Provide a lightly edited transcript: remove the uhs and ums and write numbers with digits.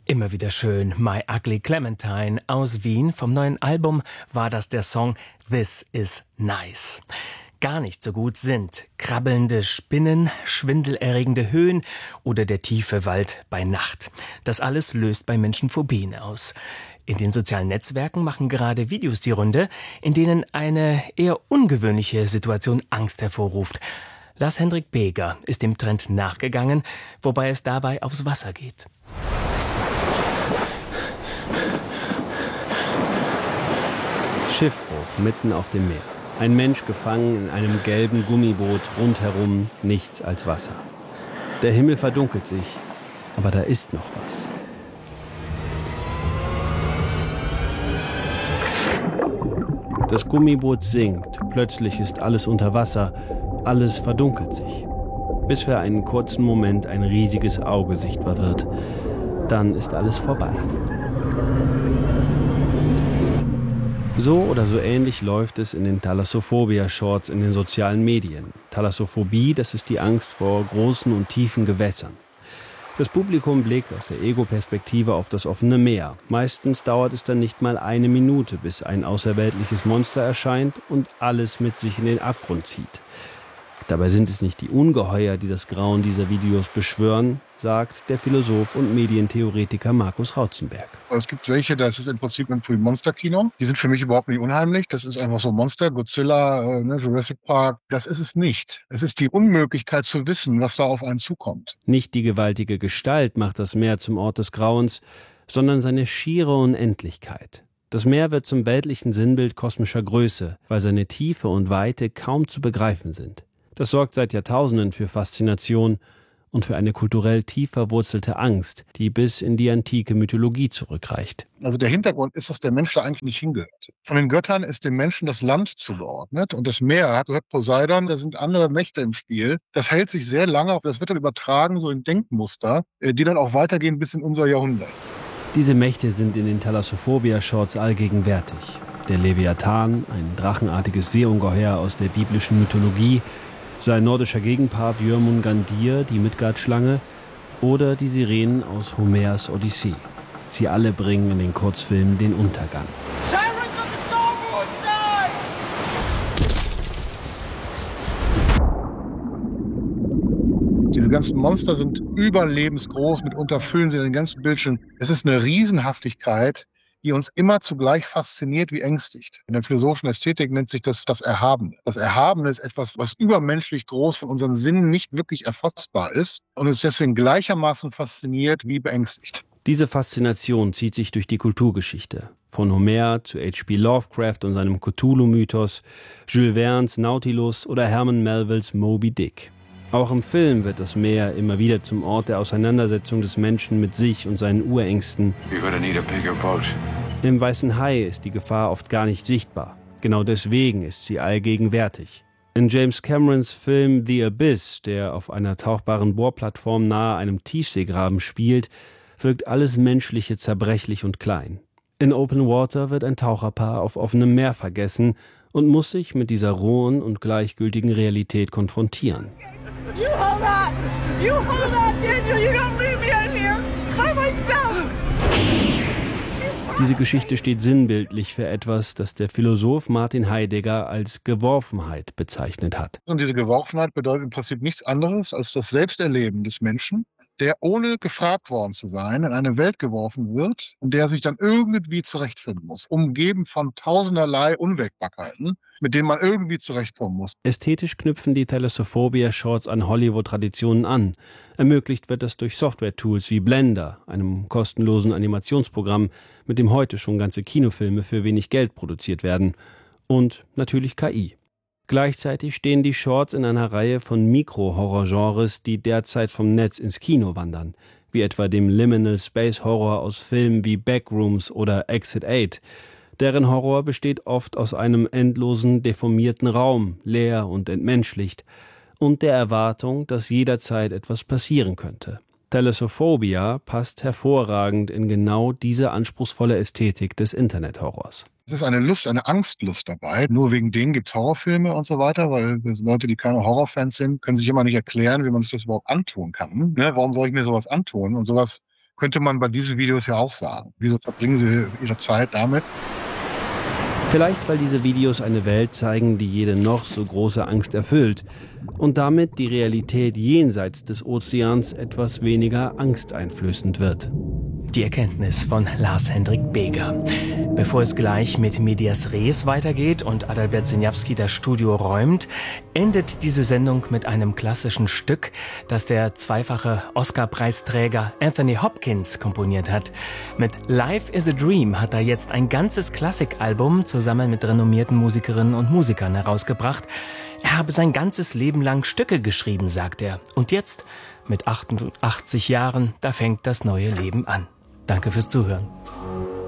Immer wieder schön. My Ugly Clementine aus Wien. Vom neuen Album war das der Song This Is Nice. Gar nicht so gut sind krabbelnde Spinnen, schwindelerregende Höhen oder der tiefe Wald bei Nacht. Das alles löst bei Menschen Phobien aus. In den sozialen Netzwerken machen gerade Videos die Runde, in denen eine eher ungewöhnliche Situation Angst hervorruft. Lars-Hendrik Beger ist dem Trend nachgegangen, wobei es dabei aufs Wasser geht. Schiffbruch mitten auf dem Meer. Ein Mensch gefangen in einem gelben Gummiboot, rundherum nichts als Wasser. Der Himmel verdunkelt sich, aber da ist noch was. Das Gummiboot sinkt, plötzlich ist alles unter Wasser, alles verdunkelt sich. Bis für einen kurzen Moment ein riesiges Auge sichtbar wird. Dann ist alles vorbei. So oder so ähnlich läuft es in den Thalassophobia-Shorts in den sozialen Medien. Thalassophobie, das ist die Angst vor großen und tiefen Gewässern. Das Publikum blickt aus der Ego-Perspektive auf das offene Meer. Meistens dauert es dann nicht mal eine Minute, bis ein außerweltliches Monster erscheint und alles mit sich in den Abgrund zieht. Dabei sind es nicht die Ungeheuer, die das Grauen dieser Videos beschwören, sagt der Philosoph und Medientheoretiker Markus Rautzenberg. Es gibt welche, das ist im Prinzip ein Monsterkino. Die sind für mich überhaupt nicht unheimlich. Das ist einfach so Monster, Godzilla, Jurassic Park. Das ist es nicht. Es ist die Unmöglichkeit zu wissen, was da auf einen zukommt. Nicht die gewaltige Gestalt macht das Meer zum Ort des Grauens, sondern seine schiere Unendlichkeit. Das Meer wird zum weltlichen Sinnbild kosmischer Größe, weil seine Tiefe und Weite kaum zu begreifen sind. Das sorgt seit Jahrtausenden für Faszination und für eine kulturell tief verwurzelte Angst, die bis in die antike Mythologie zurückreicht. Also der Hintergrund ist, dass der Mensch da eigentlich nicht hingehört. Von den Göttern ist dem Menschen das Land zugeordnet und das Meer gehört Poseidon, da sind andere Mächte im Spiel. Das hält sich sehr lange auf, das wird dann übertragen so in Denkmuster, die dann auch weitergehen bis in unser Jahrhundert. Diese Mächte sind in den Thalassophobia-Shorts allgegenwärtig. Der Leviathan, ein drachenartiges Seeungeheuer aus der biblischen Mythologie, sein nordischer Gegenpart Jörmungandr, die Midgard-Schlange, oder die Sirenen aus Homers Odyssee. Sie alle bringen in den Kurzfilmen den Untergang. Diese ganzen Monster sind überlebensgroß, mitunter füllen sie den ganzen Bildschirm. Es ist eine Riesenhaftigkeit, die uns immer zugleich fasziniert wie ängstigt. In der philosophischen Ästhetik nennt sich das das Erhabene. Das Erhabene ist etwas, was übermenschlich groß von unseren Sinnen nicht wirklich erfassbar ist und uns deswegen gleichermaßen fasziniert wie beängstigt. Diese Faszination zieht sich durch die Kulturgeschichte. Von Homer zu H.P. Lovecraft und seinem Cthulhu-Mythos, Jules Verne's Nautilus oder Herman Melvilles Moby Dick. Auch im Film wird das Meer immer wieder zum Ort der Auseinandersetzung des Menschen mit sich und seinen Urängsten. Im Weißen Hai ist die Gefahr oft gar nicht sichtbar. Genau deswegen ist sie allgegenwärtig. In James Camerons Film The Abyss, der auf einer tauchbaren Bohrplattform nahe einem Tiefseegraben spielt, wirkt alles Menschliche zerbrechlich und klein. In Open Water wird ein Taucherpaar auf offenem Meer vergessen und muss sich mit dieser rohen und gleichgültigen Realität konfrontieren. You hold on! You hold on, Daniel! You don't leave me out here by myself! Diese Geschichte steht sinnbildlich für etwas, das der Philosoph Martin Heidegger als Geworfenheit bezeichnet hat. Und diese Geworfenheit bedeutet im Prinzip nichts anderes als das Selbsterleben des Menschen, der ohne gefragt worden zu sein in eine Welt geworfen wird, in der er sich dann irgendwie zurechtfinden muss, umgeben von tausenderlei Unwägbarkeiten, mit denen man irgendwie zurechtkommen muss. Ästhetisch knüpfen die Thalassophobia-Shorts an Hollywood-Traditionen an. Ermöglicht wird das durch Software-Tools wie Blender, einem kostenlosen Animationsprogramm, mit dem heute schon ganze Kinofilme für wenig Geld produziert werden. Und natürlich KI. Gleichzeitig stehen die Shorts in einer Reihe von Mikro-Horror-Genres, die derzeit vom Netz ins Kino wandern, wie etwa dem Liminal Space Horror aus Filmen wie Backrooms oder Exit 8. Deren Horror besteht oft aus einem endlosen, deformierten Raum, leer und entmenschlicht, und der Erwartung, dass jederzeit etwas passieren könnte. Thalassophobia passt hervorragend in genau diese anspruchsvolle Ästhetik des Internet-Horrors. Es ist eine Lust, eine Angstlust dabei. Nur wegen denen gibt es Horrorfilme und so weiter, weil Leute, die keine Horrorfans sind, können sich immer nicht erklären, wie man sich das überhaupt antun kann. Ne? Warum soll ich mir sowas antun? Und sowas könnte man bei diesen Videos ja auch sagen. Wieso verbringen sie ihre Zeit damit? Vielleicht, weil diese Videos eine Welt zeigen, die jede noch so große Angst erfüllt und damit die Realität jenseits des Ozeans etwas weniger angsteinflößend wird. Die Erkenntnis von Lars-Hendrik Beger. Bevor es gleich mit Medias Res weitergeht und Adalbert Siniawski das Studio räumt, endet diese Sendung mit einem klassischen Stück, das der zweifache Oscar-Preisträger Anthony Hopkins komponiert hat. Mit Life is a Dream hat er jetzt ein ganzes Klassikalbum zusammen mit renommierten Musikerinnen und Musikern herausgebracht. Er habe sein ganzes Leben lang Stücke geschrieben, sagt er. Und jetzt, mit 88 Jahren, da fängt das neue Leben an. Danke fürs Zuhören.